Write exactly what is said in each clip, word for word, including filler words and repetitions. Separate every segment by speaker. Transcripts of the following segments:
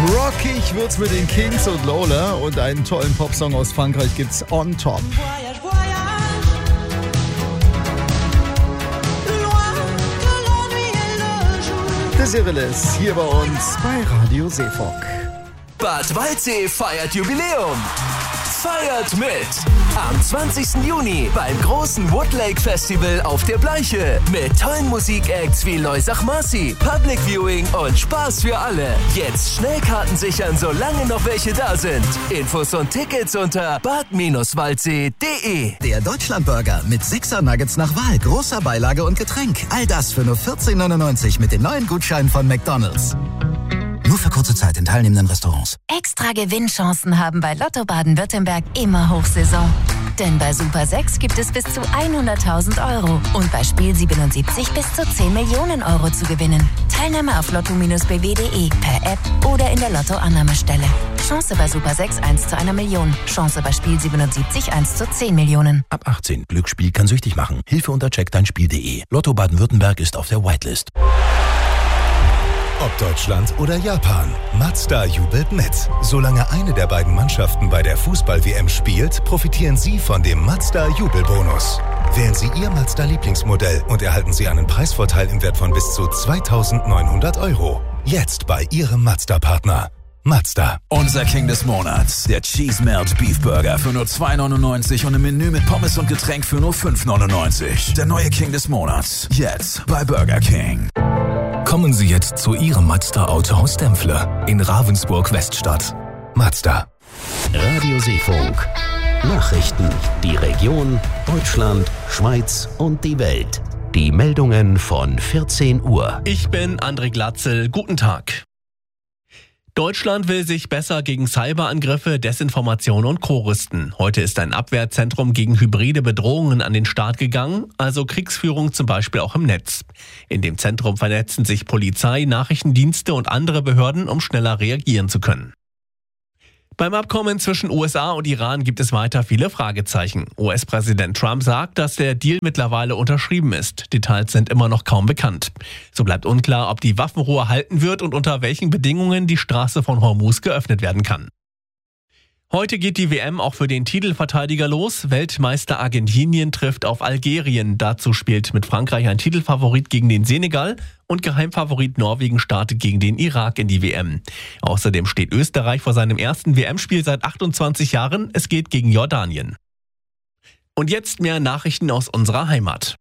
Speaker 1: Rockig wird's mit den Kings und Lola und einen tollen Popsong aus Frankreich gibt's on top. Desireless hier bei uns bei Radio Seefunk.
Speaker 2: Bad Waldsee feiert Jubiläum. Feiert mit! Am zwanzigsten Juni beim großen Woodlake Festival auf der Bleiche. Mit tollen Musikacts wie Loisach Marcy, Public Viewing und Spaß für alle. Jetzt Schnellkarten sichern, solange noch welche da sind. Infos und Tickets unter bad waldsee punkt de.
Speaker 3: Der Deutschlandburger mit Sixer Nuggets nach Wahl, großer Beilage und Getränk. All das für nur vierzehn neunundneunzig mit den neuen Gutscheinen von McDonald's. Nur für kurze Zeit in teilnehmenden Restaurants.
Speaker 4: Extra Gewinnchancen haben bei Lotto Baden-Württemberg immer Hochsaison. Denn bei Super sechs gibt es bis zu hunderttausend Euro und bei Spiel siebenundsiebzig bis zu zehn Millionen Euro zu gewinnen. Teilnahme auf lotto Bindestrich b w punkt de, per App oder in der Lotto-Annahmestelle. Chance bei Super sechs eins zu einer Million. Chance bei Spiel siebenundsiebzig eins zu zehn Millionen.
Speaker 5: Ab achtzehn. Glücksspiel kann süchtig machen. Hilfe unter check dein spiel punkt de. Lotto Baden-Württemberg ist auf der Whitelist.
Speaker 6: Ob Deutschland oder Japan, Mazda jubelt mit. Solange eine der beiden Mannschaften bei der Fußball-W M spielt, profitieren Sie von dem Mazda-Jubelbonus. Wählen Sie Ihr Mazda-Lieblingsmodell und erhalten Sie einen Preisvorteil im Wert von bis zu zweitausendneunhundert Euro. Jetzt bei Ihrem Mazda-Partner. Mazda.
Speaker 7: Unser King des Monats, der Cheese Melt Beef Burger für nur zwei neunundneunzig und ein Menü mit Pommes und Getränk für nur fünf neunundneunzig. Der neue King des Monats, jetzt bei Burger King.
Speaker 8: Kommen Sie jetzt zu Ihrem Mazda Autohaus Dempfle in Ravensburg-Weststadt.
Speaker 6: Mazda.
Speaker 9: Radio Seefunk. Nachrichten, die Region, Deutschland, Schweiz und die Welt. Die Meldungen von vierzehn Uhr.
Speaker 10: Ich bin André Glatzel. Guten Tag. Deutschland will sich besser gegen Cyberangriffe, Desinformation und Co. rüsten. Heute ist ein Abwehrzentrum gegen hybride Bedrohungen an den Start gegangen, also Kriegsführung zum Beispiel auch im Netz. In dem Zentrum vernetzen sich Polizei, Nachrichtendienste und andere Behörden, um schneller reagieren zu können. Beim Abkommen zwischen U S A und Iran gibt es weiter viele Fragezeichen. U S-Präsident Trump sagt, dass der Deal mittlerweile unterschrieben ist. Details sind immer noch kaum bekannt. So bleibt unklar, ob die Waffenruhe halten wird und unter welchen Bedingungen die Straße von Hormuz geöffnet werden kann. Heute geht die W M auch für den Titelverteidiger los. Weltmeister Argentinien trifft auf Algerien. Dazu spielt mit Frankreich ein Titelfavorit gegen den Senegal und Geheimfavorit Norwegen startet gegen den Irak in die W M. Außerdem steht Österreich vor seinem ersten W M-Spiel seit achtundzwanzig Jahren. Es geht gegen Jordanien. Und jetzt mehr Nachrichten aus unserer Heimat.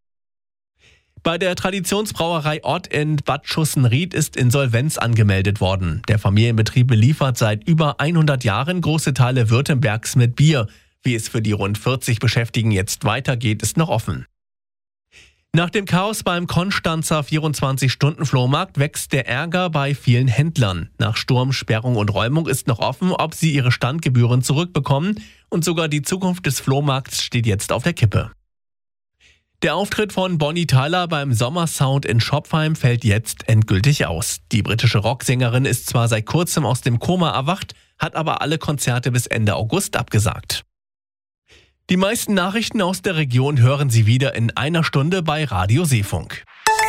Speaker 10: Bei der Traditionsbrauerei Ott in Bad Schussenried ist Insolvenz angemeldet worden. Der Familienbetrieb beliefert seit über hundert Jahren große Teile Württembergs mit Bier. Wie es für die rund vierzig Beschäftigten jetzt weitergeht, ist noch offen. Nach dem Chaos beim Konstanzer vierundzwanzig-Stunden-Flohmarkt wächst der Ärger bei vielen Händlern. Nach Sturm, Sperrung und Räumung ist noch offen, ob sie ihre Standgebühren zurückbekommen. Und sogar die Zukunft des Flohmarkts steht jetzt auf der Kippe. Der Auftritt von Bonnie Tyler beim Sommersound in Schopfheim fällt jetzt endgültig aus. Die britische Rocksängerin ist zwar seit kurzem aus dem Koma erwacht, hat aber alle Konzerte bis Ende August abgesagt. Die meisten Nachrichten aus der Region hören Sie wieder in einer Stunde bei Radio Seefunk.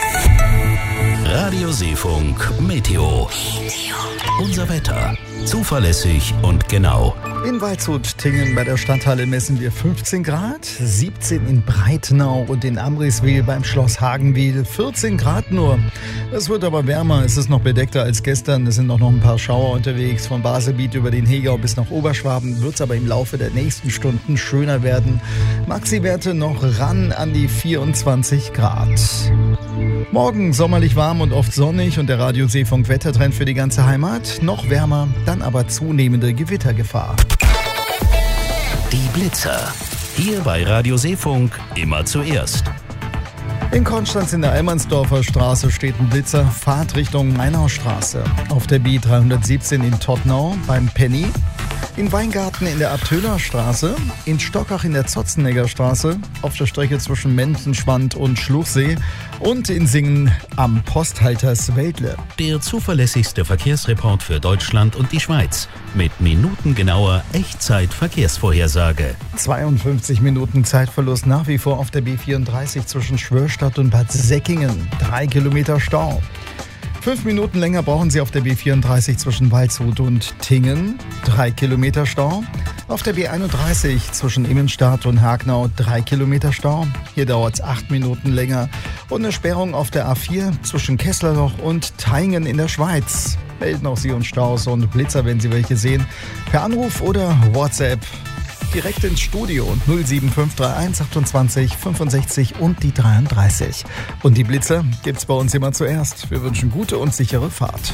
Speaker 9: Radio Seefunk Meteo. Unser Wetter. Zuverlässig und genau.
Speaker 1: In Waldshut-Tingen bei der Stadthalle messen wir fünfzehn Grad, siebzehn in Breitenau und in Amriswil beim Schloss Hagenwil vierzehn Grad nur. Es wird aber wärmer, es ist noch bedeckter als gestern, es sind noch, noch ein paar Schauer unterwegs. Von Baselbiet über den Hegau bis nach Oberschwaben wird es aber im Laufe der nächsten Stunden schöner werden. Maxi-Werte noch ran an die vierundzwanzig Grad. Morgen sommerlich warm und oft sonnig und der Radio Seefunk Wettertrend für die ganze Heimat. Noch wärmer, dann aber zunehmende Gewittergefahr.
Speaker 9: Die Blitzer. Hier bei Radio Seefunk immer zuerst.
Speaker 1: In Konstanz in der Allmannsdorfer Straße steht ein Blitzer, Fahrt Richtung Mainaustraße. Auf der B dreihundertsiebzehn in Tottnau beim Penny. In Weingarten in der Abtöner Straße, in Stockach in der Zotzenegger Straße, auf der Strecke zwischen Menzenschwand und Schluchsee und in Singen am Posthalterswäldle.
Speaker 9: Der zuverlässigste Verkehrsreport für Deutschland und die Schweiz mit minutengenauer Echtzeit-Verkehrsvorhersage.
Speaker 1: zweiundfünfzig Minuten Zeitverlust nach wie vor auf der B vierunddreißig zwischen Schwörstadt und Bad Säckingen. Drei Kilometer Stau. Fünf Minuten länger brauchen Sie auf der B vierunddreißig zwischen Waldshut und Tingen. Drei Kilometer Stau. Auf der B einunddreißig zwischen Immenstadt und Hagenau drei Kilometer Stau. Hier dauert es acht Minuten länger. Und eine Sperrung auf der A vier zwischen Kesslerloch und Taingen in der Schweiz. Melden auch Sie uns Staus und Blitzer, wenn Sie welche sehen. Per Anruf oder WhatsApp. Direkt ins Studio null sieben fünf drei eins achtundzwanzig fünfundsechzig und die dreiunddreißig. Und die Blitzer gibt's bei uns immer zuerst. Wir wünschen gute und sichere Fahrt.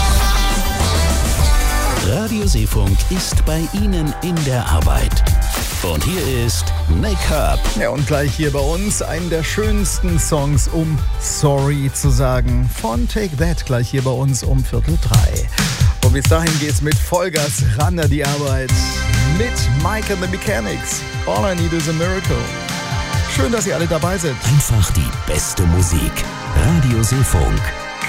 Speaker 9: Radio Seefunk ist bei Ihnen in der Arbeit. Und hier ist Make-up.
Speaker 1: Ja, und gleich hier bei uns einen der schönsten Songs, um Sorry zu sagen. Von Take That, gleich hier bei uns um Viertel drei. Und bis dahin geht's mit Vollgas ran an die Arbeit. Mit Mike and the Mechanics. All I Need is a Miracle. Schön, dass ihr alle dabei seid.
Speaker 9: Einfach die beste Musik. Radio Seefunk.